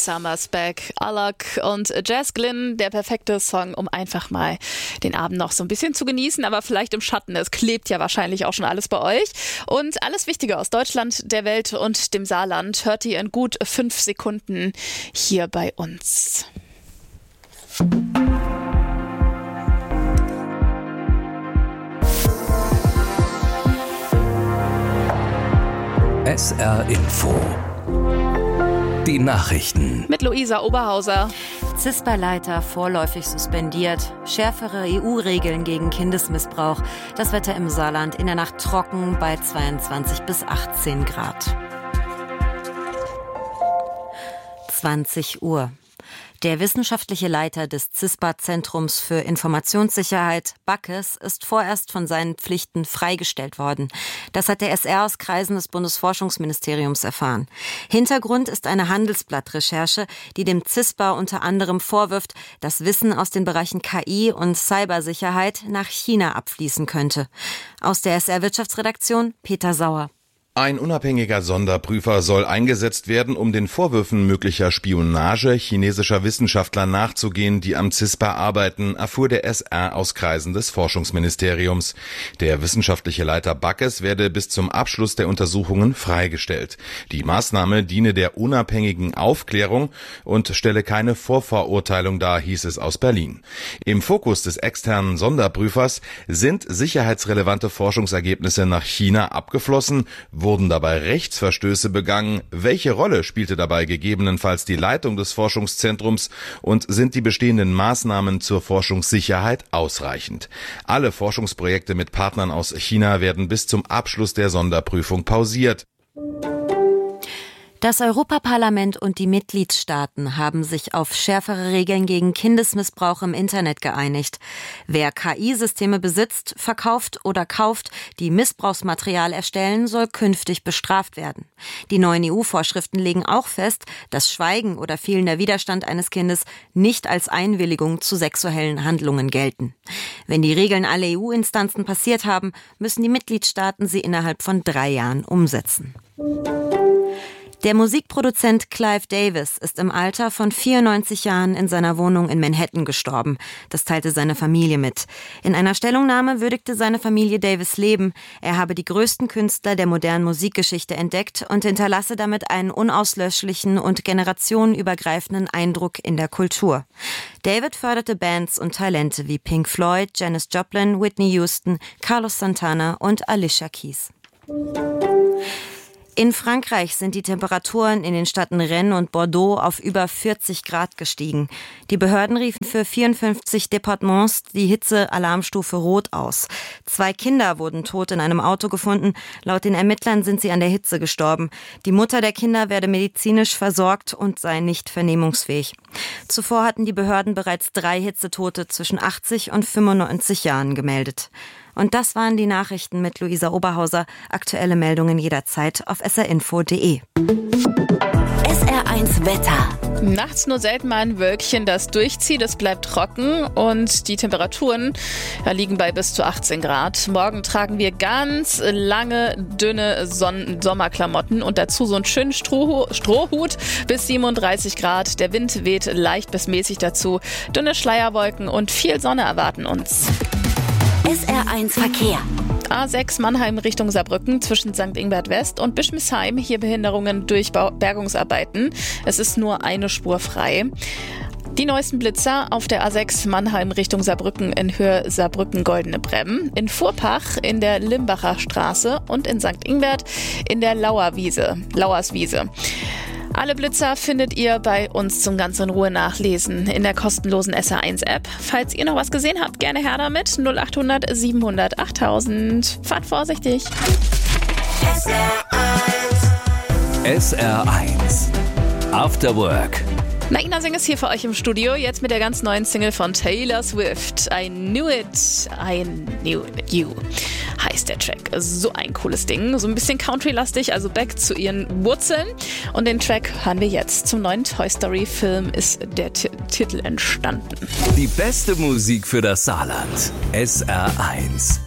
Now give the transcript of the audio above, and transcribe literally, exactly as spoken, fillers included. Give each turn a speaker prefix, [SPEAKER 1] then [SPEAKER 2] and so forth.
[SPEAKER 1] Summer's Back, Alok und Jazz Glynn, der perfekte Song, um einfach mal den Abend noch so ein bisschen zu genießen, aber vielleicht im Schatten. Es klebt ja wahrscheinlich auch schon alles bei euch. Und alles Wichtige aus Deutschland, der Welt und dem Saarland hört ihr in gut fünf Sekunden hier bei uns.
[SPEAKER 2] S R Info. Die Nachrichten.
[SPEAKER 1] Mit Luisa Oberhauser.
[SPEAKER 3] CISPA-Leiter vorläufig suspendiert. Schärfere E U-Regeln gegen Kindesmissbrauch. Das Wetter im Saarland in der Nacht trocken bei zweiundzwanzig bis achtzehn Grad. zwanzig Uhr. Der wissenschaftliche Leiter des CISPA-Zentrums für Informationssicherheit, Backes, ist vorerst von seinen Pflichten freigestellt worden. Das hat der S R aus Kreisen des Bundesforschungsministeriums erfahren. Hintergrund ist eine Handelsblatt-Recherche, die dem CISPA unter anderem vorwirft, dass Wissen aus den Bereichen K I und Cybersicherheit nach China abfließen könnte. Aus der S R-Wirtschaftsredaktion Peter Sauer.
[SPEAKER 4] Ein unabhängiger Sonderprüfer soll eingesetzt werden, um den Vorwürfen möglicher Spionage chinesischer Wissenschaftler nachzugehen, die am CISPA arbeiten, erfuhr der S R aus Kreisen des Forschungsministeriums. Der wissenschaftliche Leiter Backes werde bis zum Abschluss der Untersuchungen freigestellt. Die Maßnahme diene der unabhängigen Aufklärung und stelle keine Vorverurteilung dar, hieß es aus Berlin. Im Fokus des externen Sonderprüfers sind sicherheitsrelevante Forschungsergebnisse nach China abgeflossen. Wurden dabei Rechtsverstöße begangen? Welche Rolle spielte dabei gegebenenfalls die Leitung des Forschungszentrums? Und sind die bestehenden Maßnahmen zur Forschungssicherheit ausreichend? Alle Forschungsprojekte mit Partnern aus China werden bis zum Abschluss der Sonderprüfung pausiert.
[SPEAKER 3] Das Europaparlament und die Mitgliedstaaten haben sich auf schärfere Regeln gegen Kindesmissbrauch im Internet geeinigt. Wer K I-Systeme besitzt, verkauft oder kauft, die Missbrauchsmaterial erstellen, soll künftig bestraft werden. Die neuen E U-Vorschriften legen auch fest, dass Schweigen oder fehlender Widerstand eines Kindes nicht als Einwilligung zu sexuellen Handlungen gelten. Wenn die Regeln alle E U-Instanzen passiert haben, müssen die Mitgliedstaaten sie innerhalb von drei Jahren umsetzen. Der Musikproduzent Clive Davis ist im Alter von vierundneunzig Jahren in seiner Wohnung in Manhattan gestorben. Das teilte seine Familie mit. In einer Stellungnahme würdigte seine Familie Davis' Leben. Er habe die größten Künstler der modernen Musikgeschichte entdeckt und hinterlasse damit einen unauslöschlichen und generationenübergreifenden Eindruck in der Kultur. David förderte Bands und Talente wie Pink Floyd, Janis Joplin, Whitney Houston, Carlos Santana und Alicia Keys. In Frankreich sind die Temperaturen in den Städten Rennes und Bordeaux auf über vierzig Grad gestiegen. Die Behörden riefen für vierundfünfzig Departements die Hitze-Alarmstufe Rot aus. Zwei Kinder wurden tot in einem Auto gefunden. Laut den Ermittlern sind sie an der Hitze gestorben. Die Mutter der Kinder werde medizinisch versorgt und sei nicht vernehmungsfähig. Zuvor hatten die Behörden bereits drei Hitzetote zwischen achtzig und fünfundneunzig Jahren gemeldet. Und das waren die Nachrichten mit Luisa Oberhauser. Aktuelle Meldungen jederzeit auf s r info punkt d e.
[SPEAKER 5] S R eins Wetter.
[SPEAKER 1] Nachts nur selten mal ein Wölkchen, das durchzieht. Es bleibt trocken und die Temperaturen ja, liegen bei bis zu achtzehn Grad. Morgen tragen wir ganz lange, dünne Son- Sommerklamotten und dazu so einen schönen Stroh- Strohhut bis siebenunddreißig Grad. Der Wind weht leicht bis mäßig dazu. Dünne Schleierwolken und viel Sonne erwarten uns.
[SPEAKER 5] S R eins Verkehr.
[SPEAKER 1] A sechs Mannheim Richtung Saarbrücken zwischen Sankt Ingbert West und Bischmisheim. Hier Behinderungen durch Bergungsarbeiten. Es ist nur eine Spur frei. Die neuesten Blitzer auf der A sechs Mannheim Richtung Saarbrücken in Höhe Saarbrücken-Goldene Bremm, in Furpach in der Limbacher Straße und in Sankt Ingbert in der Lauerwiese, Lauerswiese. Alle Blitzer findet ihr bei uns zum ganz in Ruhe nachlesen in der kostenlosen S R eins App. Falls ihr noch was gesehen habt, gerne her damit. null acht hundert siebenhundert achttausend. Fahrt vorsichtig.
[SPEAKER 5] S R eins.
[SPEAKER 2] S R eins. After Work.
[SPEAKER 1] Naina Singh ist hier für euch im Studio, jetzt mit der ganz neuen Single von Taylor Swift. I Knew It, I Knew You heißt der Track. So ein cooles Ding, so ein bisschen Country-lastig, also back zu ihren Wurzeln. Und den Track hören wir jetzt. Zum neuen Toy Story Film ist der T- Titel entstanden.
[SPEAKER 2] Die beste Musik für das Saarland. S R eins.